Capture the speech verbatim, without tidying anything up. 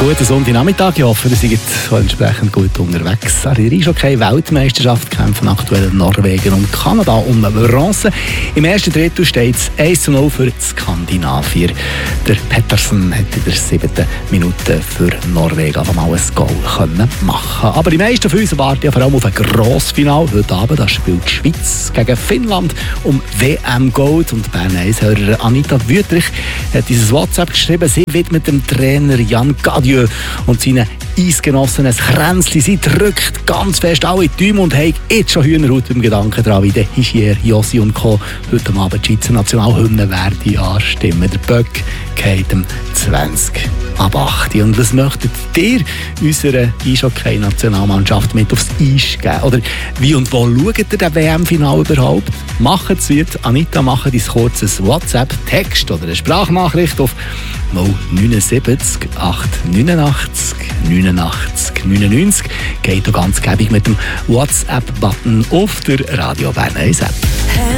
guten Sonntagnachmittag. Ich hoffe, ihr seid entsprechend gut unterwegs. An der Eishockey-Weltmeisterschaft kämpfen aktuell Norwegen und Kanada um Bronze. Im ersten Drittel steht es eins zu null für die Skandinavier. Der Pettersen hat in der siebten Minute für Norwegen auf einmal ein Goal können machen. Aber die meisten von uns warten ja vor allem auf ein Grossfinale. Heute Abend da spielt die Schweiz gegen Finnland um W M-Gold. Und Bern eins-Hörer Anita Wüthrich hat dieses WhatsApp geschrieben. Sie wird mit dem Trainer Jan Gadieu und seinen Eisgenossen ein Kränzchen. Sie drückt ganz fest alle die Däume und hat jetzt schon Hühnerhaut im Gedanken daran, wie der Hischier, Josi und Co. heute Abend die Schweizer Nationalhymne werden anstimmen. Der Böck geht um zwanzig ab acht. Und was möchtet ihr unserer Eishockey-Nationalmannschaft mit aufs Eis geben? Oder wie und wo schaut ihr den W M-Final überhaupt? Macht es wird Anita machen dein kurzes WhatsApp-Text oder eine Sprachnachricht auf null neun sieben acht neun acht neunundachtzig neunundneunzig. Geht auch ganz gäbig mit dem WhatsApp-Button auf der Radio Bern eins App.